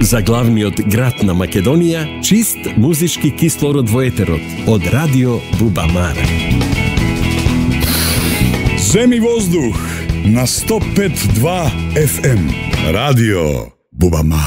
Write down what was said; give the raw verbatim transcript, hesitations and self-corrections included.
За главниот град на Македонија, чист музички кислород во етерот од Радио Бубамара. Земи воздух на сто пет и два еф ем. Радио Бубамара.